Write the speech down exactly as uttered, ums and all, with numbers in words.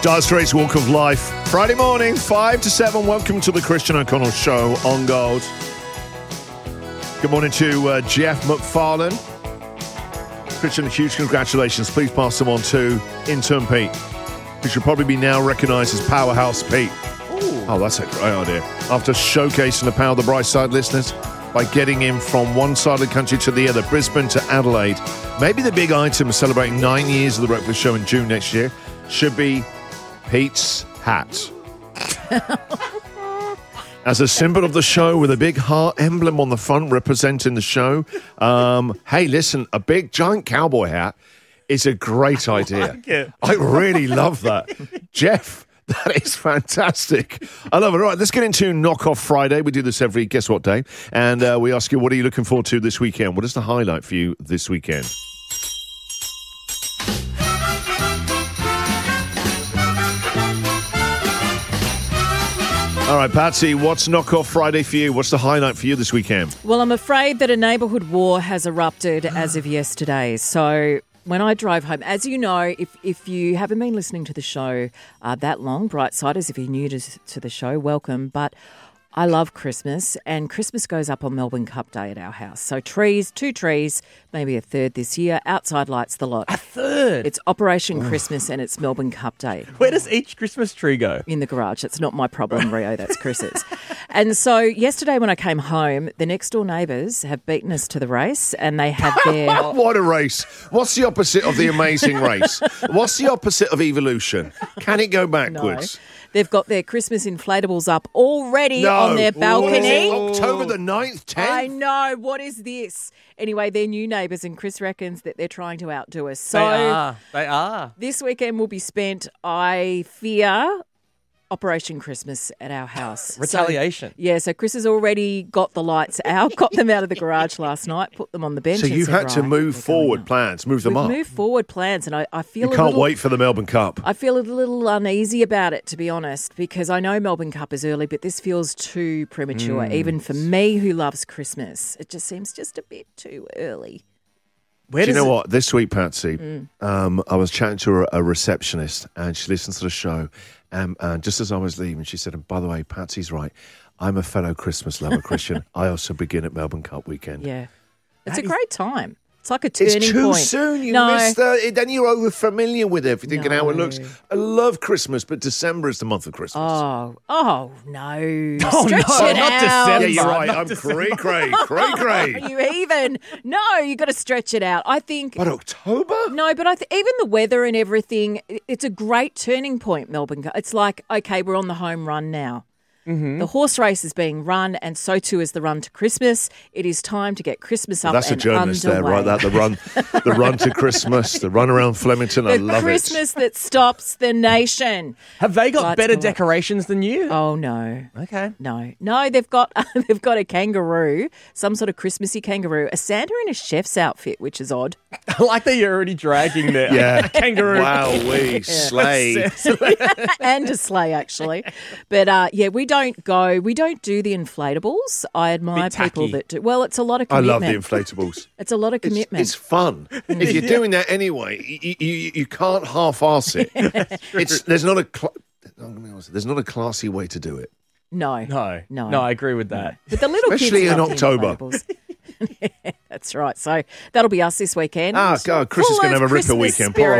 Dire Straits Walk of Life. Friday morning, five to seven. Welcome to the Christian O'Connell Show on Gold. Good morning to uh, Jeff McFarlane. Christian, huge congratulations. Please pass them on to intern Pete, who should probably be now recognised as Powerhouse Pete. Ooh. Oh, that's a great idea. After showcasing the power of the bright side, listeners, by getting him from one side of the country to the other, Brisbane to Adelaide. Maybe the big item celebrating nine years of The Breakfast Show in June next year should be Pete's hat. As a symbol of the show with a big heart emblem on the front representing the show. Um, hey, listen, a big giant cowboy hat is a great idea. I, like it. I really love that. Jeff, that is fantastic. I love it. All right, let's get into Knock Off Friday. We do this every, guess what day? And uh, we ask you, what are you looking forward to this weekend? What is the highlight for you this weekend? All right, Patsy, what's Knock Off Friday for you? What's the highlight for you this weekend? Well, I'm afraid that a neighbourhood war has erupted as of yesterday. So when I drove home, as you know, if if you haven't been listening to the show uh, that long, Brightsiders, if you're new to, to the show, welcome. But I love Christmas, and Christmas goes up on Melbourne Cup Day at our house. So trees, two trees, maybe a third this year. Outside lights the lot. A third? It's Operation Christmas and it's Melbourne Cup Day. Where does each Christmas tree go? In the garage. That's not my problem, Rio. That's Chris's. And so yesterday when I came home, the next door neighbours have beaten us to the race, and they have their... What a race. What's the opposite of the amazing race? What's the opposite of evolution? Can it go backwards? No. They've got their Christmas inflatables up already no. on their balcony. Ooh. October the ninth, tenth? I know. What is this? Anyway, they're new neighbours, and Chris reckons that they're trying to outdo us. So they are. They are. This weekend will be spent, I fear, Operation Christmas at our house. Retaliation. So, yeah, so Chris has already got the lights out, got them out of the garage last night, put them on the bench. So you said, had to right, move forward plans, move them We've up. Move forward plans, and I, I feel you a can't little, wait for the Melbourne Cup. I feel a little uneasy about it, to be honest, because I know Melbourne Cup is early, but this feels too premature, mm. even for me who loves Christmas. It just seems just a bit too early. Where Do you know it... what? This week, Patsy, mm. um, I was chatting to a, a receptionist, and she listens to the show. Um, and just as I was leaving, she said, and by the way, Patsy's right. I'm a fellow Christmas lover, Christian. I also begin at Melbourne Cup weekend. Yeah. It's that a great time. It's like a turning point. It's too point. soon. You no. missed the, then you're over familiar with everything no. and how it looks. I love Christmas, but December is the month of Christmas. Oh, oh no. Oh, Stretch no, it not out. December. Yeah, you're right. Not I'm December. cray cray, cray cray. Are you even? No, you got to stretch it out. I think. But October? No, but I th- even the weather and everything, it's a great turning point, Melbourne. It's like, okay, we're on the home run now. Mm-hmm. The horse race is being run, and so too is the run to Christmas. It is time to get Christmas up That's and a journalist underway. there, right? That the run, the run to Christmas, the run around Flemington. The I love Christmas it. Christmas that stops the nation. Have they got Lights better go up. decorations than you? Oh no. Okay. No, no, they've got they've got a kangaroo, some sort of Christmassy kangaroo, a Santa in a chef's outfit, which is odd. I like that you're already dragging the yeah. kangaroo. Wow, we slay. And a sleigh, actually. But uh, yeah, we don't go, we don't do the inflatables. I admire people that do. Well, it's a lot of I commitment. love the inflatables. It's a lot of commitment. It's, it's fun. If you're doing that anyway, you, you, you can't half-arse it. It's, there's not a cl- there's not a classy way to do it. No. No. No. No, I agree with that. But the little Especially kids in love the October. inflatables. Yeah, that's right. So that'll be us this weekend. Ah, God, Chris is going to have a ripper Christmas weekend. Spirit. Poor